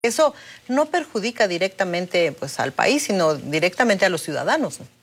Eso no perjudica directamente pues, al país, sino directamente a los ciudadanos, ¿no?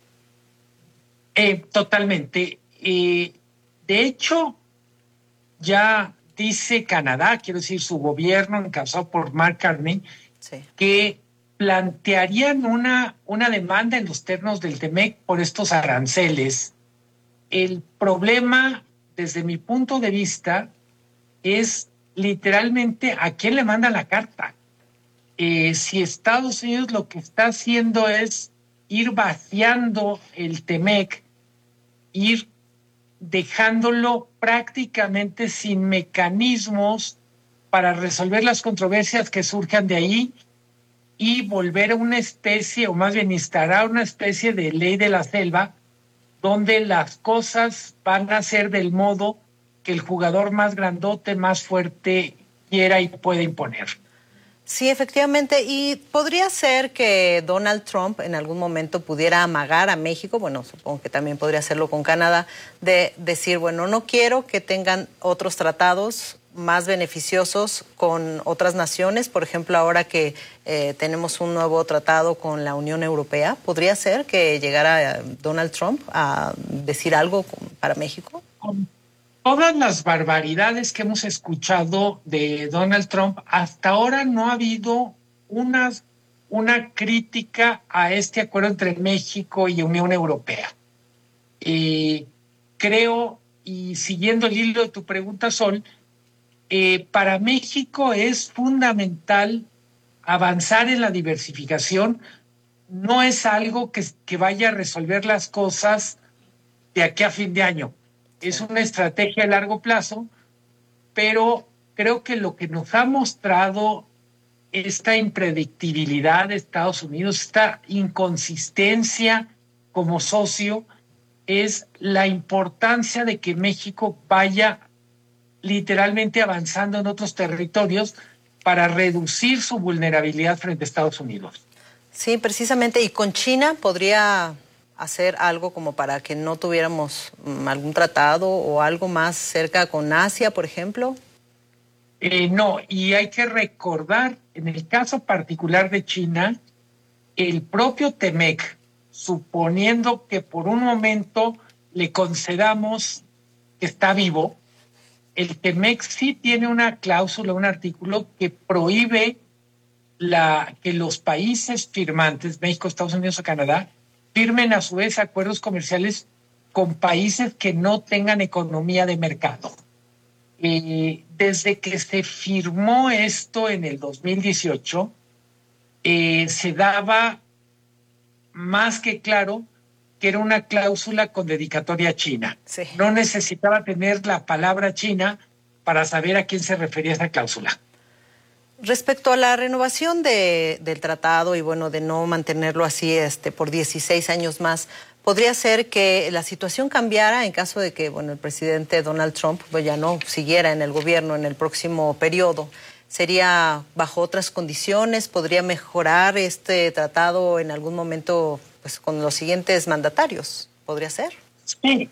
Totalmente. De hecho, ya dice Canadá, quiero decir, su gobierno encabezado por Mark Carney, Sí. que plantearían una demanda en los términos del TEMEC por estos aranceles. El problema, desde mi punto de vista, es literalmente a quién le manda la carta. Si Estados Unidos lo que está haciendo es ir vaciando el TEMEC, ir dejándolo prácticamente sin mecanismos para resolver las controversias que surjan de ahí y volver a una especie, o más bien instaurar una especie de ley de la selva, donde las cosas van a ser del modo que el jugador más grandote, más fuerte quiera y pueda imponer. Sí, efectivamente. Y podría ser que Donald Trump en algún momento pudiera amagar a México, bueno, supongo que también podría hacerlo con Canadá, de decir, bueno, no quiero que tengan otros tratados más beneficiosos con otras naciones. Por ejemplo, ahora que tenemos un nuevo tratado con la Unión Europea, ¿podría ser que llegara Donald Trump a decir algo para México? Todas las barbaridades que hemos escuchado de Donald Trump, hasta ahora no ha habido una crítica a este acuerdo entre México y Unión Europea. Creo, y siguiendo el hilo de tu pregunta, Sol, para México es fundamental avanzar en la diversificación. No es algo que vaya a resolver las cosas de aquí a fin de año. Es una estrategia a largo plazo, pero creo que lo que nos ha mostrado esta impredictibilidad de Estados Unidos, esta inconsistencia como socio, es la importancia de que México vaya literalmente avanzando en otros territorios para reducir su vulnerabilidad frente a Estados Unidos. Sí, precisamente. ¿Y con China podría hacer algo como para que no tuviéramos algún tratado o algo más cerca con Asia, por ejemplo? No, y hay que recordar, en el caso particular de China, el propio TEMEC, suponiendo que por un momento le concedamos que está vivo, el TEMEC sí tiene una cláusula, un artículo que prohíbe que los países firmantes, México, Estados Unidos o Canadá, firmen a su vez acuerdos comerciales con países que no tengan economía de mercado. Desde que se firmó esto en el 2018, se daba más que claro que era una cláusula con dedicatoria a China. Sí. No necesitaba tener la palabra China para saber a quién se refería esa cláusula. Respecto a la renovación del tratado y bueno, de no mantenerlo así por 16 años más, ¿podría ser que la situación cambiara en caso de que bueno, el presidente Donald Trump pues, ya no siguiera en el gobierno en el próximo periodo? ¿Sería bajo otras condiciones? ¿Podría mejorar este tratado en algún momento pues, con los siguientes mandatarios? ¿Podría ser? Sí.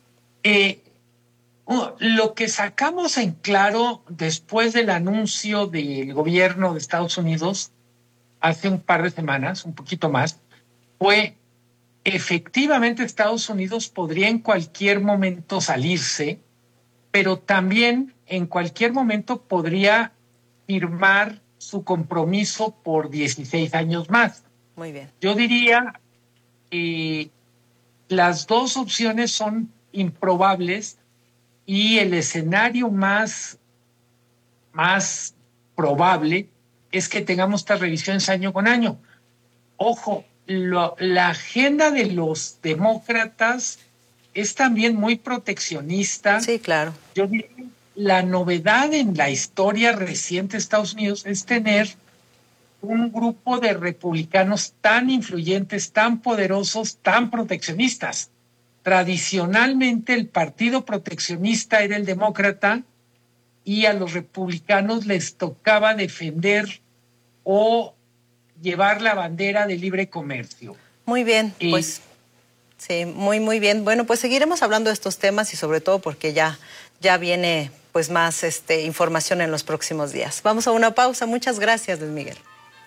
Lo que sacamos en claro después del anuncio del gobierno de Estados Unidos hace un par de semanas, un poquito más, fue efectivamente Estados Unidos podría en cualquier momento salirse, pero también en cualquier momento podría firmar su compromiso por 16 años más. Muy bien. Yo diría que las dos opciones son improbables y el escenario más probable es que tengamos estas revisiones año con año. Ojo, la agenda de los demócratas es también muy proteccionista. Sí, claro. Yo diría, la novedad en la historia reciente de Estados Unidos es tener un grupo de republicanos tan influyentes, tan poderosos, tan proteccionistas. Tradicionalmente el partido proteccionista era el demócrata y a los republicanos les tocaba defender o llevar la bandera de libre comercio. Muy bien, pues sí, muy bien. Bueno, pues seguiremos hablando de estos temas y sobre todo porque ya viene pues más información en los próximos días. Vamos a una pausa. Muchas gracias, Luis Miguel.